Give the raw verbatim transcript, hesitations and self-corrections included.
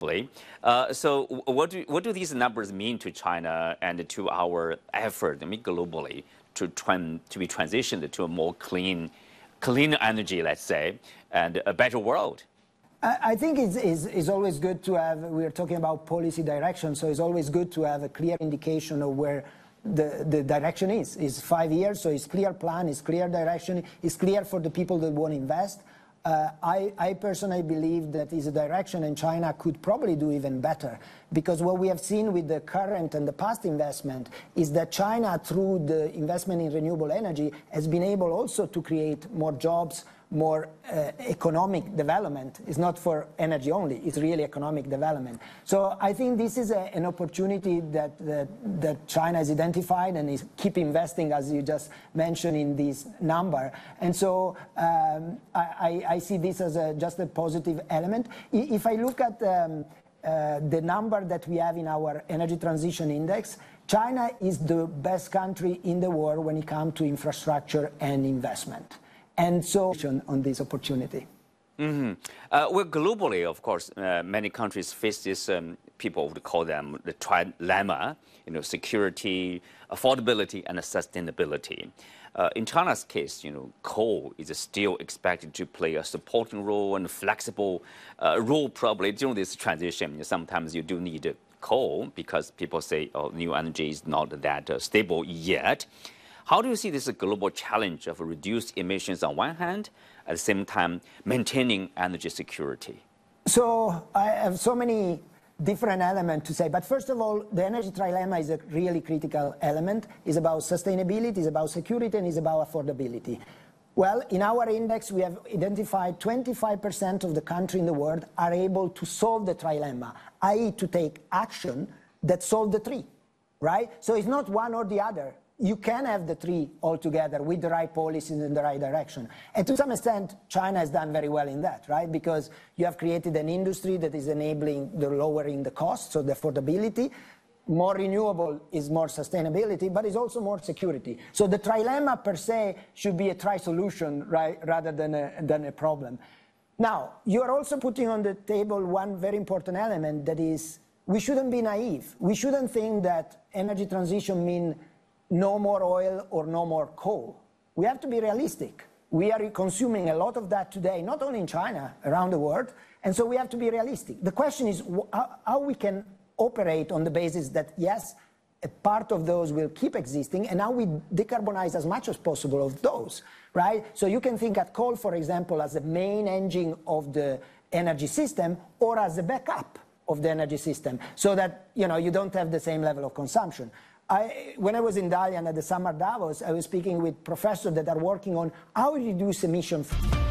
Uh, so what do, what do these numbers mean to China and to our effort, I mean, globally, to, tran to be transitioned to a more clean, clean energy, let's say, and a better world? I think it's, it's, it's always good to have, we're talking about policy direction, so it's always good to have a clear indication of where the, the direction is. It's five years, so it's clear plan, it's clear direction, it's clear for the people that want to invest. Uh, I, I personally believe that is a direction, and China could probably do even better, because what we have seen with the current and the past investment is that China, through the investment in renewable energy, has been able also to create more jobs, more uh, economic development. It's not for energy only, it's really economic development. So I think this is a, an opportunity that, that, that China has identified and is keep investing, as you just mentioned, in this number. And so um, I, I see this as a, just a positive element. If I look at um, uh, the number that we have in our energy transition index, China is the best country in the world when it comes to infrastructure and investment. And so on this opportunity. Mm-hmm. uh, well, globally, of course, uh, many countries face this, um, people would call them the trilemma, you know, security, affordability, and sustainability. Uh, in China's case, you know, coal is still expected to play a supporting role and flexible uh, role probably during this transition. Sometimes you do need coal because people say, oh, new energy is not that uh, stable yet. How do you see this global challenge of reduced emissions on one hand, at the same time maintaining energy security? So I have so many different elements to say, but first of all, the energy trilemma is a really critical element. It's about sustainability, it's about security, and it's about affordability. Well, in our index, we have identified twenty-five percent of the countries in the world are able to solve the trilemma, that is to take action that solve the three, right? So it's not one or the other. You can have the three altogether with the right policies in the right direction. And to some extent, China has done very well in that, right? Because you have created an industry that is enabling the lowering the cost, so the affordability. More renewable is more sustainability, but it's also more security. So the trilemma per se should be a tri-solution, right, rather than a, than a problem. Now, you are also putting on the table one very important element, that is, we shouldn't be naive. We shouldn't think that energy transition means no more oil or no more coal. We have to be realistic. We are consuming a lot of that today, not only in China, around the world, and so we have to be realistic. The question is how we can operate on the basis that, yes, a part of those will keep existing, and how we decarbonize as much as possible of those, right? So you can think at coal, for example, as the main engine of the energy system, or as a backup of the energy system, so that, you know, you don't have the same level of consumption. I, when I was in Dalian at the Summer Davos, I was speaking with professors that are working on how to reduce emissions.